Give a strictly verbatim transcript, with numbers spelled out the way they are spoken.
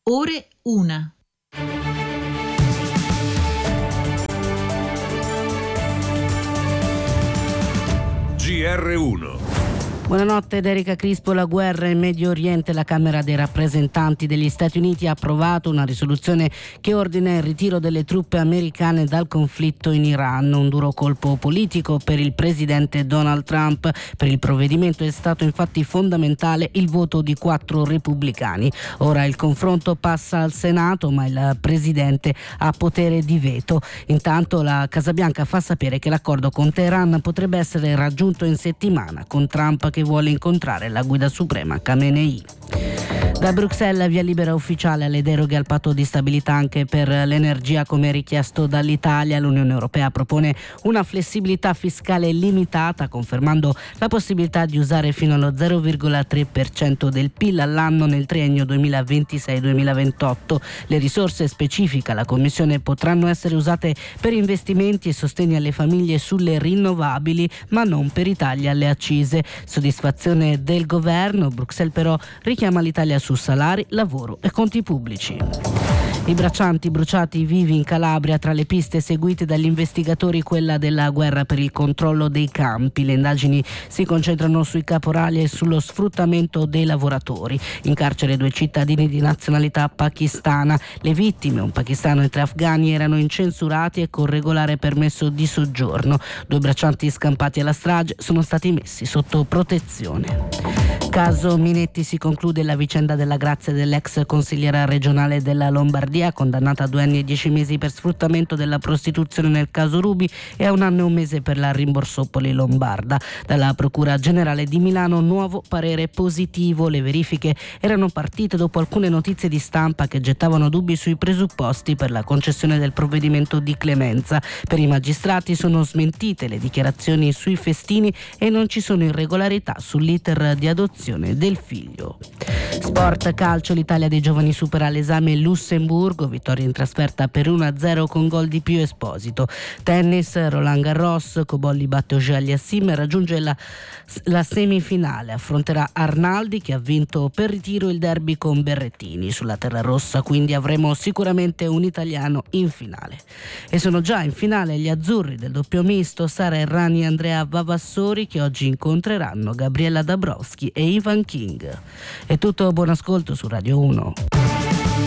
ore una. G R uno. Buonanotte da Erika Crispo. La guerra in Medio Oriente. La Camera dei rappresentanti degli Stati Uniti ha approvato una risoluzione che ordina il ritiro delle truppe americane dal conflitto in Iran, un duro colpo politico per il presidente Donald Trump. Per il provvedimento è stato infatti fondamentale il voto di quattro repubblicani. Ora il confronto passa al Senato, ma il presidente ha potere di veto. Intanto la Casa Bianca fa sapere che l'accordo con Teheran potrebbe essere raggiunto in settimana, con Trump che vuole incontrare la guida suprema Khamenei. Da Bruxelles via libera ufficiale alle deroghe al patto di stabilità anche per l'energia come richiesto dall'Italia. L'Unione Europea propone una flessibilità fiscale limitata, confermando la possibilità di usare fino allo zero virgola tre per cento del P I L all'anno nel triennio duemilaventisei duemilaventotto. Le risorse, specifica la Commissione, potranno essere usate per investimenti e sostegno alle famiglie sulle rinnovabili, ma non per i tagli alle accise. Soddisfazione del governo. Bruxelles però richiama l'Italia su salari, lavoro e conti pubblici. I braccianti bruciati vivi in Calabria, tra le piste seguite dagli investigatori quella della guerra per il controllo dei campi. Le indagini si concentrano sui caporali e sullo sfruttamento dei lavoratori. In carcere due cittadini di nazionalità pakistana. Le vittime, un pakistano e tre afghani, erano incensurati e con regolare permesso di soggiorno. Due braccianti scampati alla strage sono stati messi sotto protezione. Caso Minetti. Si conclude la vicenda della grazia dell'ex consigliera regionale della Lombardia, condannata a due anni e dieci mesi per sfruttamento della prostituzione nel caso Ruby e a un anno e un mese per la rimborsopoli lombarda. Dalla Procura Generale di Milano nuovo parere positivo. Le verifiche erano partite dopo alcune notizie di stampa che gettavano dubbi sui presupposti per la concessione del provvedimento di clemenza. Per i magistrati sono smentite le dichiarazioni sui festini e non ci sono irregolarità sull'iter di adozione del figlio. Sport calcio. L'Italia dei giovani supera l'esame Lussemburgo, vittoria in trasferta per uno a zero con gol di Pio Esposito. Tennis, Roland Garros, Cobolli batte Auger-Aliassime e raggiunge la, la semifinale. Affronterà Arnaldi, che ha vinto per ritiro il derby con Berrettini. Sulla terra rossa quindi avremo sicuramente un italiano in finale. E sono già in finale gli azzurri del doppio misto, Sara Errani e Andrea Vavassori, che oggi incontreranno Gabriella Dabrowski e Ivan King. È tutto, buon ascolto su Radio uno.